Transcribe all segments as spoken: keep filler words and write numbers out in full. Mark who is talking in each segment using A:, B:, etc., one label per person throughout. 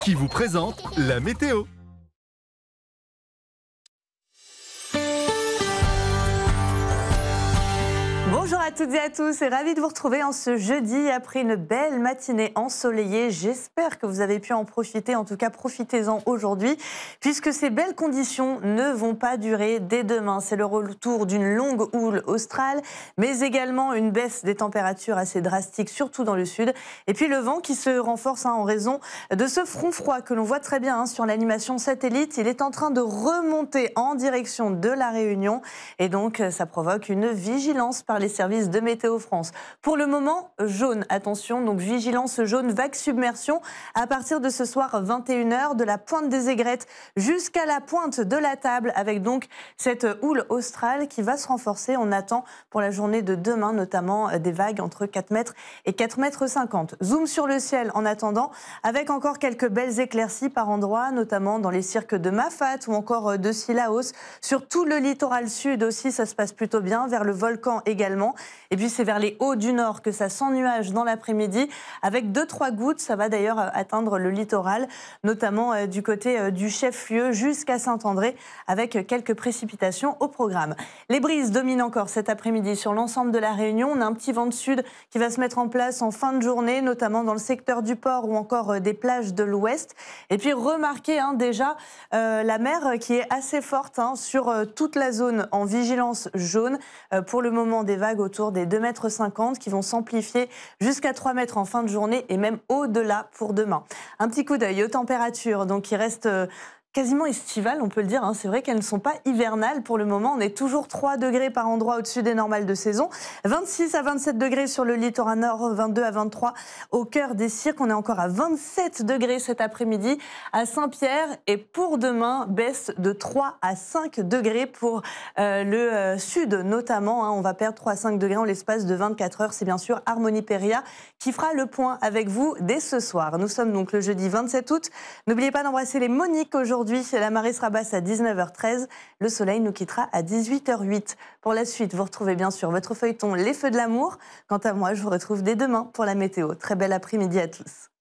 A: qui vous présente la météo.
B: Bonjour à toutes et à tous et ravi de vous retrouver en ce jeudi après une belle matinée ensoleillée. J'espère que vous avez pu en profiter, en tout cas profitez-en aujourd'hui puisque ces belles conditions ne vont pas durer dès demain. C'est le retour d'une longue houle australe mais également une baisse des températures assez drastique, surtout dans le sud. Et puis le vent qui se renforce hein, en raison de ce front froid que l'on voit très bien hein, sur l'animation satellite. Il est en train de remonter en direction de la Réunion et donc ça provoque une vigilance par les services de Météo France. Pour le moment, jaune, attention, donc vigilance jaune, vague submersion à partir de ce soir vingt et une heures, de la pointe des aigrettes jusqu'à la pointe de la table, avec donc cette houle australe qui va se renforcer. On attend pour la journée de demain notamment des vagues entre quatre mètres et quatre mètres cinquante. Zoom sur le ciel en attendant, avec encore quelques belles éclaircies par endroits, notamment dans les cirques de Mafate ou encore de Sillaos. Sur tout le littoral sud aussi, ça se passe plutôt bien, vers le volcan également. Et puis c'est vers les hauts du nord que ça s'ennuage dans l'après-midi avec deux trois gouttes. Ça va d'ailleurs atteindre le littoral, notamment du côté du chef-lieu jusqu'à Saint-André avec quelques précipitations au programme. Les brises dominent encore cet après-midi sur l'ensemble de la Réunion. On a un petit vent de sud qui va se mettre en place en fin de journée, notamment dans le secteur du port ou encore des plages de l'ouest. Et puis remarquez hein, déjà euh, la mer qui est assez forte hein, sur euh, toute la zone en vigilance jaune. Euh, pour le moment, des vagues autour des deux mètres cinquante qui vont s'amplifier jusqu'à trois mètres en fin de journée et même au-delà pour demain. Un petit coup d'œil aux températures, donc qui restent euh, quasiment estivales, on peut le dire. Hein. C'est vrai qu'elles ne sont pas hivernales pour le moment. On est toujours trois degrés par endroit au-dessus des normales de saison. vingt-six à vingt-sept degrés sur le littoral nord, vingt-deux à vingt-trois au cœur des cirques. On est encore à vingt-sept degrés cet après-midi à Saint-Pierre. Et pour demain, baisse de trois à cinq degrés pour euh, le euh, sud notamment. Hein. On va perdre trois à cinq degrés en l'espace de vingt-quatre heures. C'est bien sûr Harmonie Péria qui fera le point avec vous dès ce soir. Nous sommes donc le jeudi vingt-sept août. N'oubliez pas d'embrasser les Moniques aujourd'hui. Aujourd'hui, la marée sera basse à dix-neuf heures treize. Le soleil nous quittera à dix-huit heures huit. Pour la suite, vous retrouvez bien sûr votre feuilleton Les Feux de l'amour. Quant à moi, je vous retrouve dès demain pour la météo. Très bel après-midi à tous.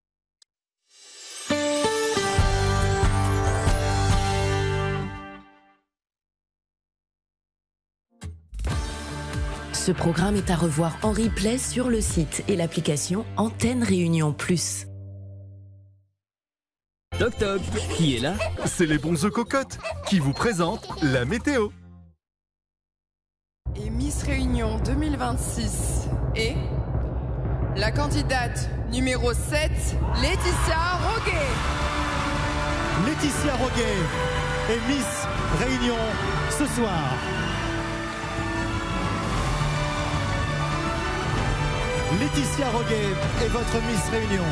C: Ce programme est à revoir en replay sur le site et l'application Antenne Réunion Plus.
D: Toc toc, qui est là?
A: C'est les bons œufs cocottes qui vous présentent la météo.
E: Et Miss Réunion deux mille vingt-six est la candidate numéro sept, Laetitia Roguet.
F: Laetitia Roguet est Miss Réunion ce soir. Laetitia Roguet est votre Miss Réunion.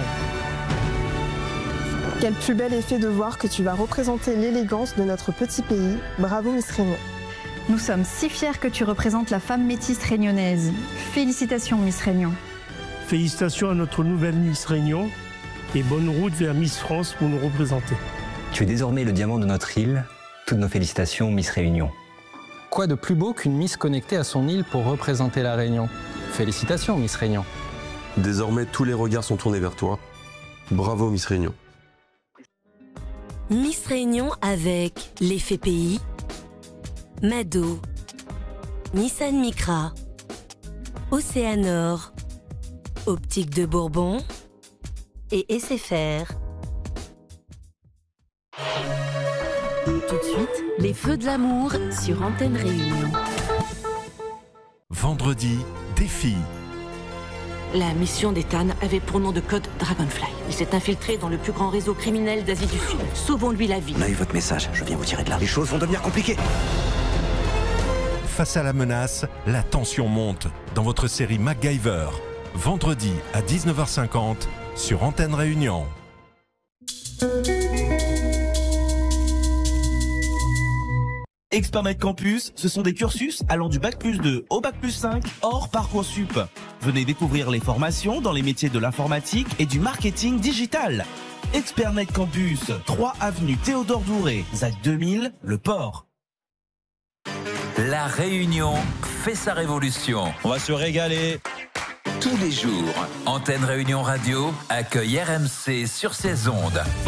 G: Quel plus bel effet de voir que tu vas représenter l'élégance de notre petit pays. Bravo Miss Réunion.
H: Nous sommes si fiers que tu représentes la femme métisse réunionnaise. Félicitations Miss Réunion.
I: Félicitations à notre nouvelle Miss Réunion et bonne route vers Miss France pour nous représenter.
J: Tu es désormais le diamant de notre île. Toutes nos félicitations Miss Réunion.
K: Quoi de plus beau qu'une Miss connectée à son île pour représenter la Réunion? Félicitations Miss Réunion.
L: Désormais tous les regards sont tournés vers toi. Bravo Miss Réunion.
C: Miss Réunion avec l'effet Pays, Mado, Nissan Micra, Océanor, Optique de Bourbon et S F R. Tout de suite, les feux de l'amour sur Antenne Réunion.
A: Vendredi, défi.
M: La mission d'Ethan avait pour nom de code Dragonfly. Il s'est infiltré dans le plus grand réseau criminel d'Asie du Sud. Sauvons-lui la vie.
N: On a eu votre message, je viens vous tirer de là. Les choses vont devenir compliquées.
A: Face à la menace, la tension monte dans votre série MacGyver. Vendredi à dix-neuf heures cinquante sur Antenne Réunion.
O: ExpertMed Campus, ce sont des cursus allant du bac plus deux au bac plus cinq hors Parcoursup. Venez découvrir les formations dans les métiers de l'informatique et du marketing digital. ExpertMed Campus, trois avenue Théodore Douré, Z A C deux mille, Le Port.
P: La Réunion fait sa révolution.
Q: On va se régaler.
P: tous les jours. Antenne Réunion Radio accueille R M C sur ses ondes.